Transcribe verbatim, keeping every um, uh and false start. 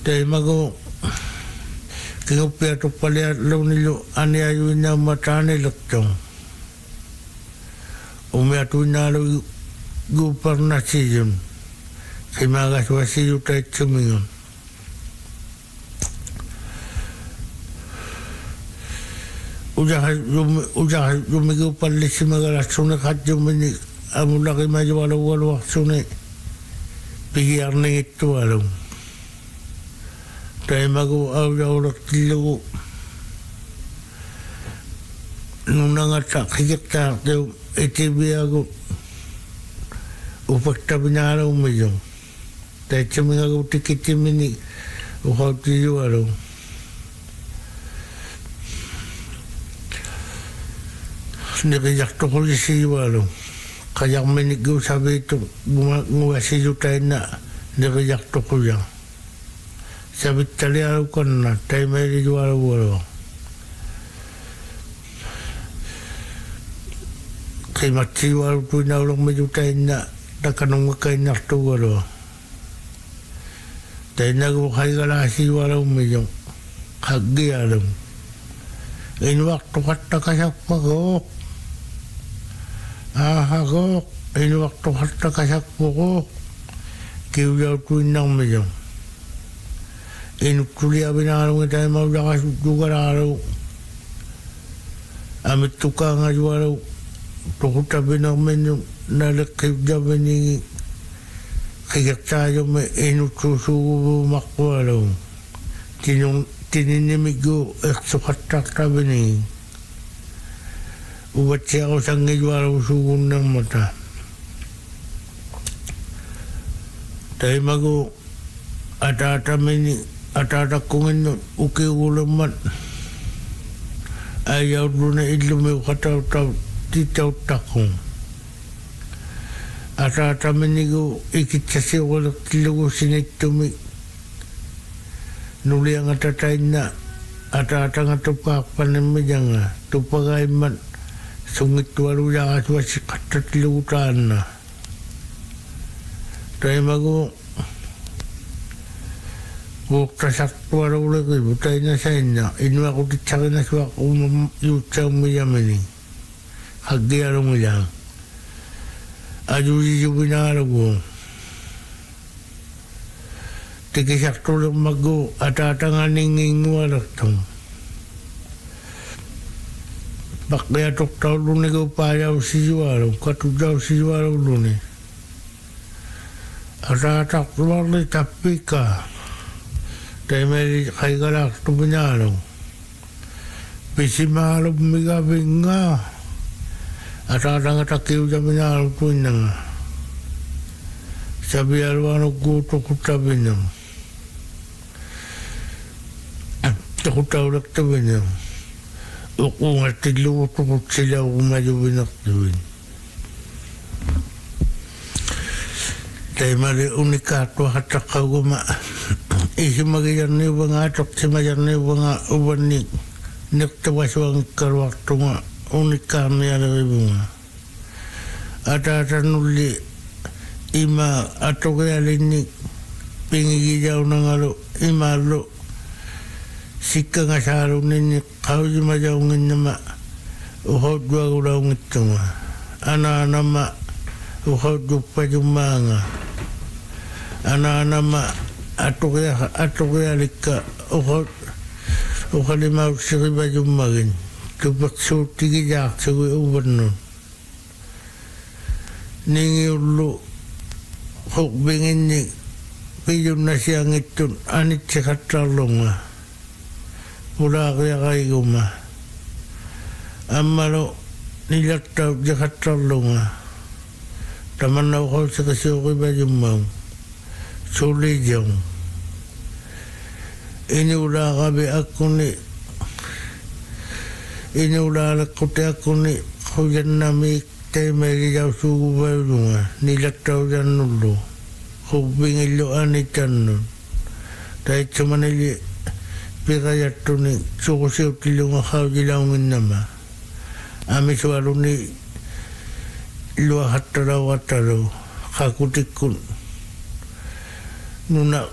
Te mago kingo pia to palea launilo ane ayu ina matane laktong. O me atu ina lo guparna siyon. Kay magas wasiyo tayo tumingon. Udah udah yumigo palisi magalasune kajumini amulaki majwalo walo sune pigiarne itu alo. Tay mago awya ulak tilu nunanga takikta de etibiago upakta binara umiyo. Tay chumingago tikitimini uhauti alo. Nirejak to polisi walo. Kayak menigo sabi itu ngwasi juta na nirejak to kuya. Sabi tali alu kona tay meri jual walo. Kay mati walo tu na ulang mejuta na takanong makay nakto walo. Tay nagu kay galasi walo medyo kagi alam. In waktu kata kasak pagok. Ah ako, in waktu kata kasak pagok. Kiuyaw tu inang medyo. In kuliah binarong tayo mawlakas juga araw. Amit tukang ajwaraw. Tukuta binang menyo nalakib jabe ni kayak tayo may inutusugo makwaraw. Tinong tininimigo eksukatak tabi ni. Ubat siya ako sang ajwaraw sugun ng mata. Tayo mago atata meni atata kungin uki ulaman ayaw doon na ilumi kataw-taw titaw takong atata menigo ikit sa siya walak tilugo sinitumi nuli ang atatay na atata nga tupapan ng medyan nga tupagay man sungit waluya at wasikat at lutan na tayo mago Bukta sakto araw lagi, butay na sa inyo. Inu ako titsaka na siya kung yutsa umiyamini. Hagi araw mo lang. Aduji yung binaraw ko. Tiki sakto lang mag-go at atanganing warak tong. Bakaya tok tao luni ko payaw si araw, katudaw si araw luni. At atak lali tapi ka. Tayo may kay galak to binalo. Pisimalo bumigabing nga. At atang atakiw sa binalo to na nga. Sabi alwano guto ko tabi niya. At takutaw lang tabi niya. Uko nga tiluto ko sila umayo binaktuin. Tayo mali unikato hatakaw guma. Isi magayan ni bang atok si magayan ni bang uban ni nagtawaswang karwakto nga unikam ni alawi nga at atanuli ima atok yalin ni pingigijaw ng alo ima lo sika nga saro ni kau di majaw nga nama uhod wa ulaw ngito nga ana nama uhod pa jumanga ana nama Ato kaya, ato kaya lika, ukot, ukalimaw siya ba yung magin. Tupak so tigiyak sa uban nun. Ningi ulo, hukbingin ni, piyon na siyang itun, anit siya katalong nga. Mula kaya kayo ma. Amalo, nilataw siya katalong nga. Taman na ako sa kasyokay ba yung maw. Sulit yung inula kabi ako ni inula lakote ako ni kuyan nami tayo may liyaw sugubayo nga nilataw yan nulo kubingilo anitan nun tayo sumanili pirayat to ni sukusiw tilong akaw dilawin nama ami suwalo ni luahat taraw at taraw kakutik kun nuna